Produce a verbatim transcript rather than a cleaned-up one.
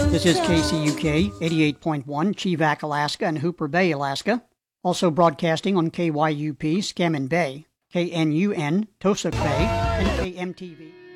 This is K C U K eighty-eight point one, Cheevac, Alaska, and Hooper Bay, Alaska. Also broadcasting on K Y U P, Scammon Bay, K N U N, Tosuk Bay, and K M T V.